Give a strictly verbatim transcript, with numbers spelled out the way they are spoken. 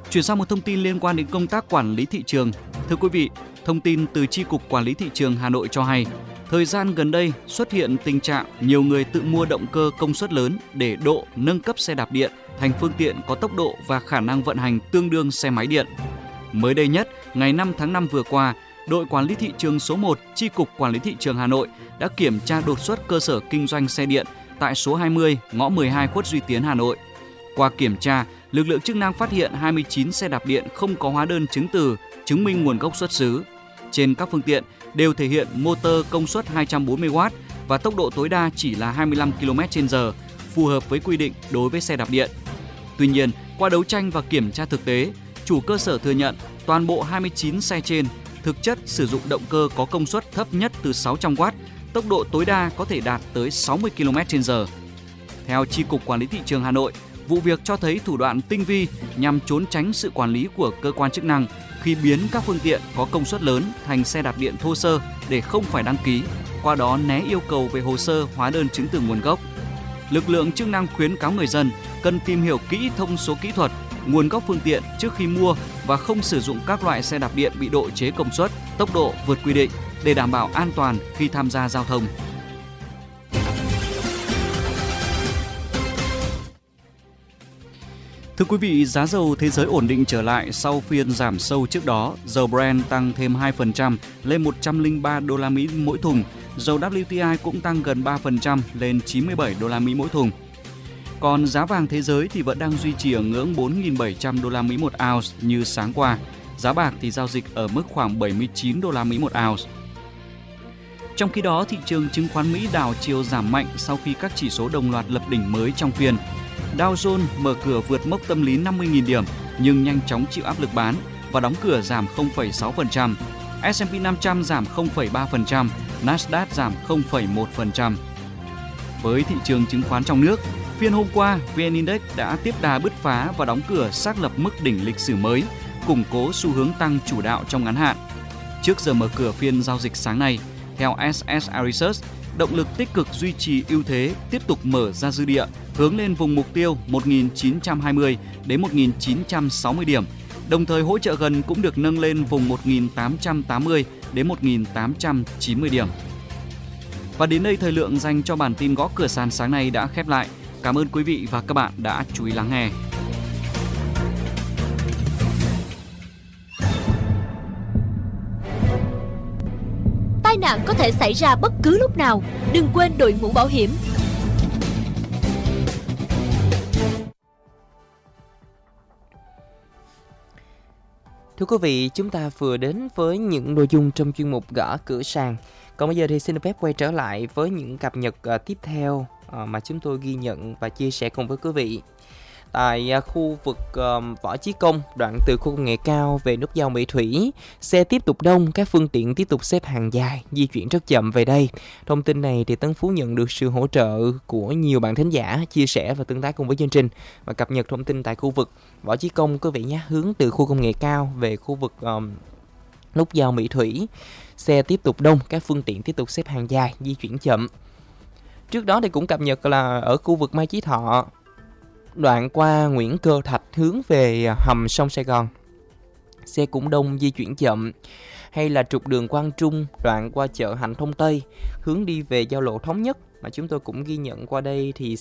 Chuyển sang một thông tin liên quan đến công tác quản lý thị trường. Thưa quý vị, thông tin từ Chi cục Quản lý Thị trường Hà Nội cho hay, thời gian gần đây xuất hiện tình trạng nhiều người tự mua động cơ công suất lớn để độ nâng cấp xe đạp điện thành phương tiện có tốc độ và khả năng vận hành tương đương xe máy điện. Mới đây nhất, ngày năm tháng năm vừa qua, đội quản lý thị trường số một Chi cục Quản lý Thị trường Hà Nội đã kiểm tra đột xuất cơ sở kinh doanh xe điện tại số hai mươi, ngõ mười hai Khuất Duy Tiến, Hà Nội. Qua kiểm tra, lực lượng chức năng phát hiện hai mươi chín xe đạp điện không có hóa đơn chứng từ chứng minh nguồn gốc xuất xứ. Trên các phương tiện đều thể hiện motor công suất hai trăm bốn mươi oát và tốc độ tối đa chỉ là hai mươi lăm ki lô mét trên giờ, phù hợp với quy định đối với xe đạp điện. Tuy nhiên, qua đấu tranh và kiểm tra thực tế, chủ cơ sở thừa nhận toàn bộ hai mươi chín xe trên thực chất sử dụng động cơ có công suất thấp nhất từ sáu trăm oát, tốc độ tối đa có thể đạt tới sáu mươi ki lô mét trên giờ. Theo Chi cục Quản lý Thị trường Hà Nội, vụ việc cho thấy thủ đoạn tinh vi nhằm trốn tránh sự quản lý của cơ quan chức năng khi biến các phương tiện có công suất lớn thành xe đạp điện thô sơ để không phải đăng ký, qua đó né yêu cầu về hồ sơ hóa đơn chứng từ nguồn gốc. Lực lượng chức năng khuyến cáo người dân cần tìm hiểu kỹ thông số kỹ thuật, nguồn gốc phương tiện trước khi mua và không sử dụng các loại xe đạp điện bị độ chế công suất, tốc độ vượt quy định để đảm bảo an toàn khi tham gia giao thông. Thưa quý vị, giá dầu thế giới ổn định trở lại sau phiên giảm sâu trước đó. Dầu Brent tăng thêm hai phần trăm lên một trăm lẻ ba đô la Mỹ mỗi thùng. Dầu W T I cũng tăng gần ba phần trăm lên chín mươi bảy đô la Mỹ mỗi thùng. Còn giá vàng thế giới thì vẫn đang duy trì ở ngưỡng bốn nghìn bảy trăm đô la Mỹ một ounce như sáng qua. Giá bạc thì giao dịch ở mức khoảng bảy mươi chín đô la Mỹ một ounce. Trong khi đó, thị trường chứng khoán Mỹ đảo chiều giảm mạnh sau khi các chỉ số đồng loạt lập đỉnh mới trong phiên. Dow Jones mở cửa vượt mốc tâm lý năm mươi nghìn điểm nhưng nhanh chóng chịu áp lực bán và đóng cửa giảm không phẩy sáu phần trăm. S and P năm trăm giảm không phẩy ba phần trăm, Nasdaq giảm không phẩy một phần trăm. Với thị trường chứng khoán trong nước, phiên hôm qua, vê en Index đã tiếp đà bứt phá và đóng cửa xác lập mức đỉnh lịch sử mới, củng cố xu hướng tăng chủ đạo trong ngắn hạn. Trước giờ mở cửa phiên giao dịch sáng nay, theo ét ét i Research, động lực tích cực duy trì ưu thế tiếp tục mở ra dư địa, hướng lên vùng mục tiêu một nghìn chín trăm hai mươi đến một nghìn chín trăm sáu mươi điểm. Đồng thời hỗ trợ gần cũng được nâng lên vùng một nghìn tám trăm tám mươi đến một nghìn tám trăm chín mươi điểm. Và đến đây thời lượng dành cho bản tin gõ cửa sàn sáng nay đã khép lại. Cảm ơn quý vị và các bạn đã chú ý lắng nghe. Tai nạn có thể xảy ra bất cứ lúc nào, đừng quên đội mũ bảo hiểm. Thưa quý vị, chúng ta vừa đến với những nội dung trong chuyên mục gõ cửa sàn. Còn bây giờ thì xin được phép quay trở lại với những cập nhật uh, tiếp theo uh, mà chúng tôi ghi nhận và chia sẻ cùng với quý vị. Tại uh, khu vực uh, Võ Chí Công, đoạn từ khu công nghệ cao về nút giao Mỹ Thủy, xe tiếp tục đông, các phương tiện tiếp tục xếp hàng dài, di chuyển rất chậm về đây. Thông tin này thì Tấn Phú nhận được sự hỗ trợ của nhiều bạn thính giả chia sẻ và tương tác cùng với chương trình và cập nhật thông tin tại khu vực Võ Chí Công quý vị nhé, hướng từ khu công nghệ cao về khu vực um, nút giao Mỹ Thủy. Xe tiếp tục đông, các phương tiện tiếp tục xếp hàng dài, di chuyển chậm. Trước đó thì cũng cập nhật là ở khu vực Mai Chí Thọ, đoạn qua Nguyễn Cơ Thạch hướng về hầm sông Sài Gòn, xe cũng đông, di chuyển chậm. Hay là trục đường Quang Trung, đoạn qua chợ Hạnh Thông Tây, hướng đi về giao lộ Thống Nhất mà chúng tôi cũng ghi nhận qua đây thì